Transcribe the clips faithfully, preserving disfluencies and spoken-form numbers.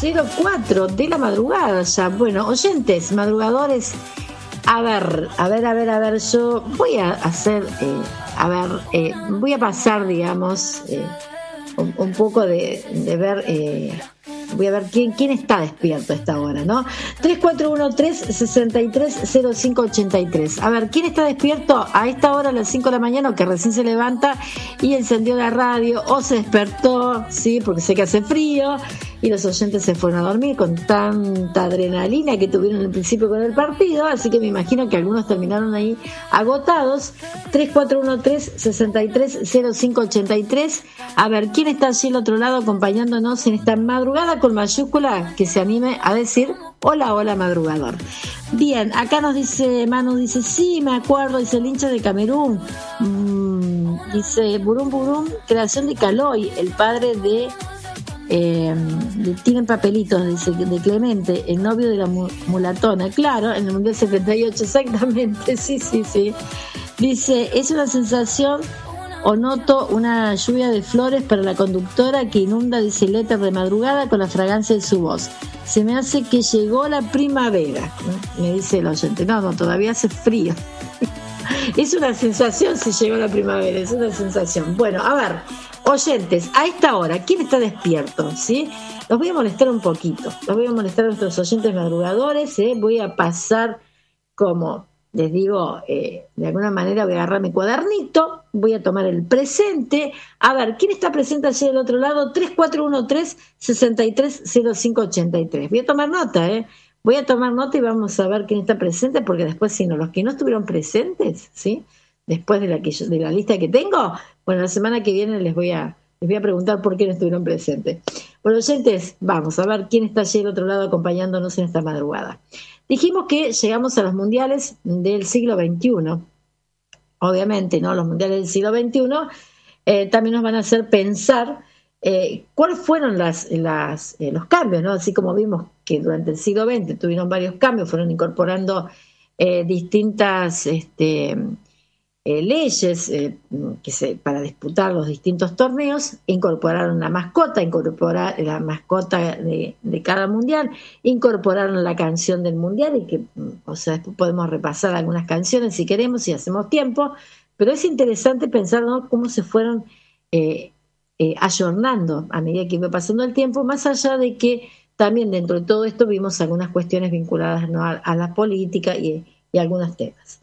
cero cuatro de la madrugada ya. Bueno, oyentes, madrugadores, a ver, a ver, a ver, a ver, yo voy a hacer, eh, a ver, eh, voy a pasar, digamos, eh, un, un poco de, de ver... Eh, voy a ver quién, quién está despierto a esta hora, ¿no? tres cuatro uno tres, seis tres cero cinco ocho tres. A ver, ¿quién está despierto a esta hora a las cinco de la mañana o que recién se levanta y encendió la radio o se despertó, sí, porque sé que hace frío y los oyentes se fueron a dormir con tanta adrenalina que tuvieron al principio con el partido, así que me imagino que algunos terminaron ahí agotados. tres cuatro uno tres, seis tres cero cinco ocho tres. A ver, ¿quién está allí al otro lado acompañándonos en esta madrugada con mayúscula que se anime a decir hola, hola madrugador? Bien, acá nos dice Manu, dice sí, me acuerdo, dice el hincha de Camerún, mm, dice Burum Burum, creación de Caloi, el padre de eh, de, tienen papelitos, dice, de Clemente, el novio de la mulatona, claro, en el Mundial setenta y ocho, exactamente, sí, sí, sí. Dice, es una sensación o noto una lluvia de flores para la conductora que inunda, dice el éter de madrugada con la fragancia de su voz. Se me hace que llegó la primavera, me dice el oyente. No, no, todavía hace frío. Es una sensación si llegó la primavera, es una sensación. Bueno, a ver, oyentes, a esta hora, ¿quién está despierto? ¿Sí? Los voy a molestar un poquito, los voy a molestar a nuestros oyentes madrugadores, ¿eh? Voy a pasar como... les digo, eh, de alguna manera voy a agarrar mi cuadernito, voy a tomar el presente. A ver, ¿quién está presente allí del otro lado? tres cuatro uno tres, seis tres cero cinco ocho tres. Voy a tomar nota, ¿eh? Voy a tomar nota y vamos a ver quién está presente, porque después, si no, los que no estuvieron presentes, ¿sí? Después de la, que yo, de la lista que tengo, bueno, la semana que viene les voy a, les voy a preguntar por qué no estuvieron presentes. Bueno, oyentes, vamos a ver quién está allí del otro lado acompañándonos en esta madrugada. Dijimos que llegamos a los mundiales del siglo veintiuno. Obviamente, ¿no? Los mundiales del siglo veintiuno eh, también nos van a hacer pensar eh, cuáles fueron las, las, eh, los cambios, ¿no? Así como vimos que durante el siglo veinte tuvieron varios cambios, fueron incorporando eh, distintas este, eh, leyes eh, que se, para disputar los distintos torneos, incorporaron la mascota, incorporar la mascota de, de cada mundial, incorporaron la canción del mundial, y que, o sea, después podemos repasar algunas canciones si queremos, si hacemos tiempo, pero es interesante pensar, ¿no?, cómo se fueron eh, eh, ayornando a medida que iba pasando el tiempo, más allá de que también dentro de todo esto vimos algunas cuestiones vinculadas, ¿no?, a, a la política y, y algunos temas.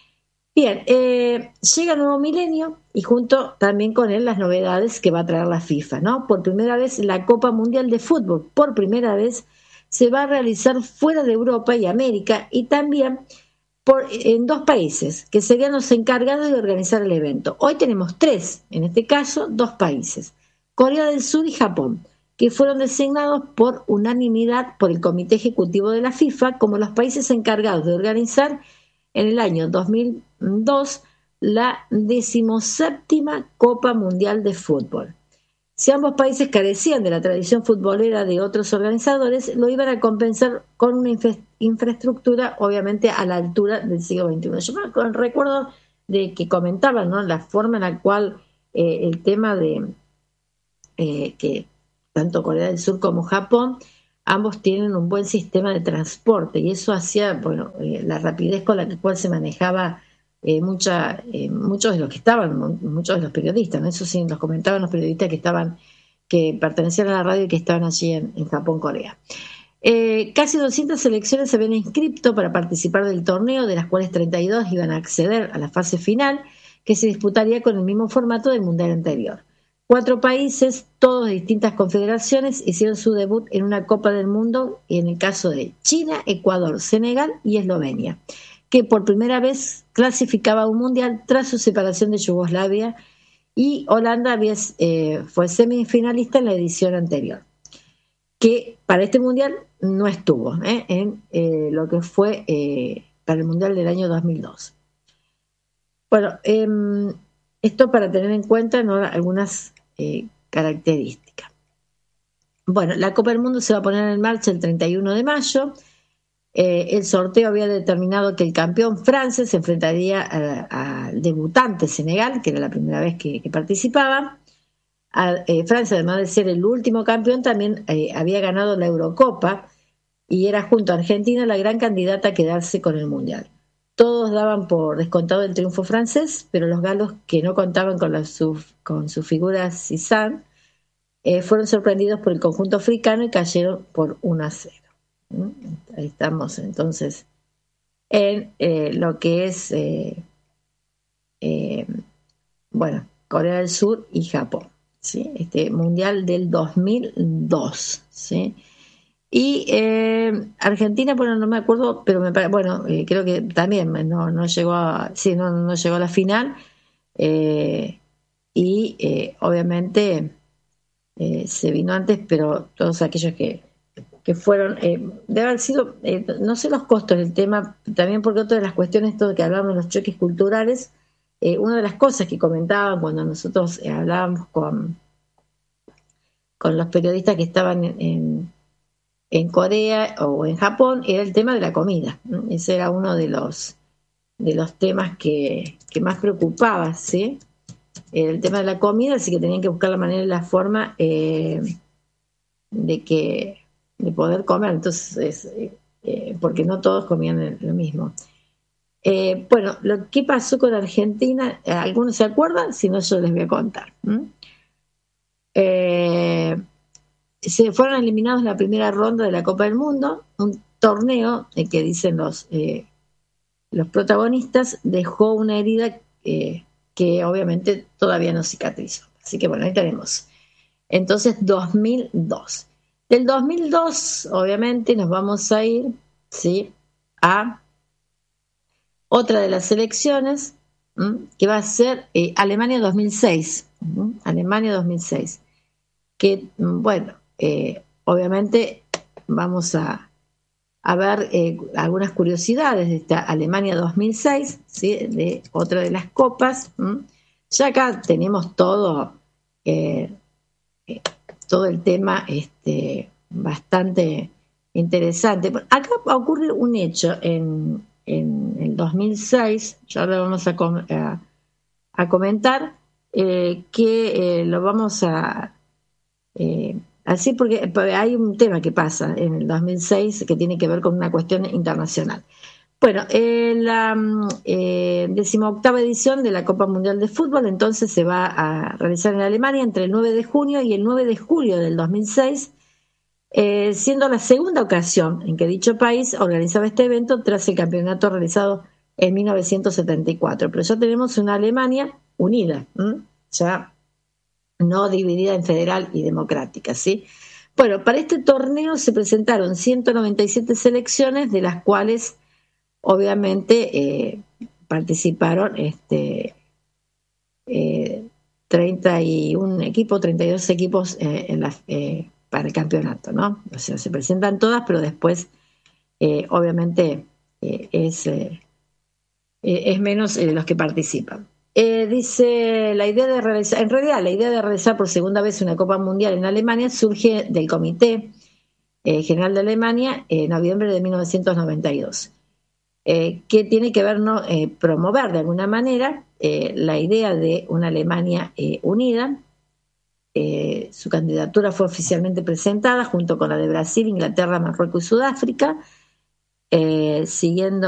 Bien, eh, llega el nuevo milenio y junto también con él las novedades que va a traer la FIFA, ¿no? Por primera vez la Copa Mundial de Fútbol, por primera vez se va a realizar fuera de Europa y América, y también por, en dos países que serían los encargados de organizar el evento. Hoy tenemos tres, en este caso dos países, Corea del Sur y Japón, que fueron designados por unanimidad por el Comité Ejecutivo de la FIFA como los países encargados de organizar en el año dos mil dos la decimoséptima Copa Mundial de Fútbol. Si ambos países carecían de la tradición futbolera de otros organizadores, lo iban a compensar con una infra- infraestructura obviamente a la altura del siglo veintiuno. Yo me recuerdo de que comentaban, ¿no?, la forma en la cual eh, el tema de eh, que tanto Corea del Sur como Japón, ambos tienen un buen sistema de transporte, y eso hacía, bueno, eh, la rapidez con la cual se manejaba eh, mucha, eh, muchos de los que estaban, muchos de los periodistas, ¿no? Eso sí, nos comentaban los periodistas que estaban, que pertenecían a la radio y que estaban allí en, en Japón, Corea. Eh, casi doscientas selecciones se habían inscrito para participar del torneo, de las cuales treinta y dos iban a acceder a la fase final, que se disputaría con el mismo formato del mundial anterior. Cuatro países, todos de distintas confederaciones, hicieron su debut en una Copa del Mundo, y en el caso de China, Ecuador, Senegal y Eslovenia, que por primera vez clasificaba a un mundial tras su separación de Yugoslavia, y Holanda había, eh, fue semifinalista en la edición anterior, que para este mundial no estuvo ¿eh? en eh, lo que fue eh, para el mundial del año dos mil dos. Bueno, eh, esto para tener en cuenta, ¿no?, algunas eh, características. Bueno, la Copa del Mundo se va a poner en marcha el treinta y uno de mayo. Eh, el sorteo había determinado que el campeón Francia se enfrentaría al debutante Senegal, que era la primera vez que, que participaba. a, eh, Francia, además de ser el último campeón, también eh, había ganado la Eurocopa y era junto a Argentina la gran candidata a quedarse con el Mundial. Todos daban por descontado el triunfo francés, pero los galos, que no contaban con, la, su, con su figura Zidane, eh, fueron sorprendidos por el conjunto africano y cayeron por uno a cero. ¿Mm? Ahí estamos entonces en eh, lo que es eh, eh, bueno, Corea del Sur y Japón, ¿sí? Este Mundial del dos mil dos, ¿sí? Y eh, Argentina, bueno, no me acuerdo, pero me bueno, eh, creo que también no, no llegó a, sí, no, no llegó a la final, eh, y eh, obviamente eh, se vino antes, pero todos aquellos que, que fueron, eh, debe haber sido, eh, no sé los costos del tema, también porque otra de las cuestiones, todo que hablamos de los choques culturales, eh, una de las cosas que comentaban cuando nosotros eh, hablábamos con, con los periodistas que estaban en, en en Corea o en Japón, era el tema de la comida. Ese era uno de los de los temas que, que más preocupaba, ¿sí? Era el tema de la comida, así que tenían que buscar la manera y la forma eh, de que de poder comer, entonces eh, porque no todos comían lo mismo. Eh, bueno, lo que pasó con Argentina, ¿algunos se acuerdan? Si no, yo les voy a contar. ¿Mm? Eh, se fueron eliminados en la primera ronda de la Copa del Mundo, un torneo eh, que dicen los, eh, los protagonistas dejó una herida eh, que obviamente todavía no cicatrizó. Así que bueno, ahí tenemos. Entonces, dos mil dos. Del dos mil dos, obviamente, nos vamos a ir, ¿sí?, a otra de las elecciones, ¿m? que va a ser eh, Alemania dos mil seis. ¿m? Alemania dos mil seis. Que, bueno, Eh, obviamente vamos a, a ver eh, algunas curiosidades de esta Alemania dos mil seis, ¿sí? De otra de las copas. ¿m? Ya acá tenemos todo, eh, eh, todo el tema este, bastante interesante. Acá ocurre un hecho en, en el dos mil seis, ya lo vamos a, com a, a comentar, eh, que eh, lo vamos a... Eh, Así porque hay un tema que pasa en el dos mil seis que tiene que ver con una cuestión internacional. Bueno, eh, la eh, decimoctava edición de la Copa Mundial de Fútbol entonces se va a realizar en Alemania entre el nueve de junio y el nueve de julio del dos mil seis, eh, siendo la segunda ocasión en que dicho país organizaba este evento tras el campeonato realizado en mil novecientos setenta y cuatro. Pero ya tenemos una Alemania unida, ¿m? ya no dividida en federal y democrática, ¿sí? Bueno, para este torneo se presentaron ciento noventa y siete selecciones, de las cuales obviamente eh, participaron este, eh, treinta y uno equipos, treinta y dos equipos eh, en la, eh, para el campeonato, ¿no? O sea, se presentan todas, pero después eh, obviamente eh, es, eh, es menos eh, los que participan. Eh, dice, la idea de realizar, en realidad la idea de realizar por segunda vez una Copa Mundial en Alemania surge del Comité eh, General de Alemania en noviembre de mil novecientos noventa y dos, eh, que tiene que ver, ¿no?, eh, promover de alguna manera eh, la idea de una Alemania eh, unida. Eh, su candidatura fue oficialmente presentada junto con la de Brasil, Inglaterra, Marruecos y Sudáfrica, eh, siguiendo